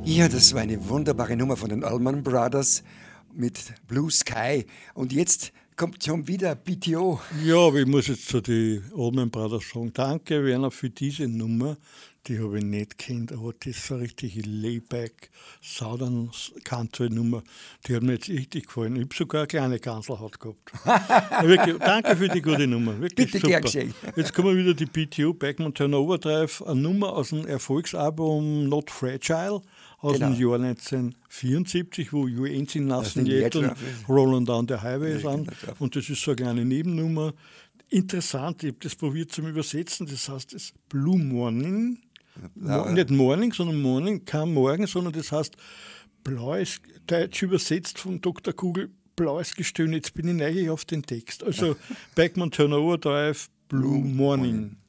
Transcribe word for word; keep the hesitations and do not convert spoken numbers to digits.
Ja, das war eine wunderbare Nummer von den Allman Brothers mit Blue Sky. Und jetzt kommt schon wieder B T O. Ja, aber ich muss jetzt zu den Allman Brothers sagen, danke Werner für diese Nummer. Die habe ich nicht kennt, aber das ist so eine richtige Layback Southern Country Nummer. Die hat mir jetzt richtig gefallen. Ich habe sogar eine kleine Ganselhaut gehabt. Wirklich, danke für die gute Nummer. Wirklich Bitte super. gern geschehen. Jetzt kommen wieder die B T O, Backman Turner Overdrive, eine Nummer aus dem Erfolgsalbum Not Fragile aus Genau. dem Jahr neunzehnhundertvierundsiebzig, wo You Ain't Seen Nothing sind Yet jetzt und schon- Rolling Down the Highway Ja, an. genau drauf. Und das ist so eine kleine Nebennummer. Interessant, ich habe das probiert zum Übersetzen, das heißt das Blue Morning. Mo- Ja. nicht Morning, sondern Morning, kein Morgen, sondern das heißt blaues, deutsch übersetzt von Doktor Kugel, blaues Gestöhn. Jetzt bin ich neugierig auf den Text. Also Backman Turner Overdrive, Blue, Blue Morning. Morning.